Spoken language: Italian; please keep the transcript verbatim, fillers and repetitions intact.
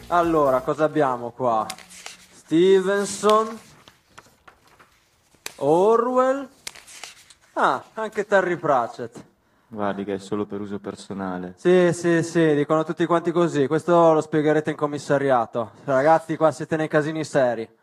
Allora, cosa abbiamo qua? Stevenson, Orwell, ah, anche Terry Pratchett. Guardi che è solo per uso personale. Sì, sì, sì, dicono tutti quanti così. Questo lo spiegherete in commissariato. Ragazzi, qua siete nei casini seri.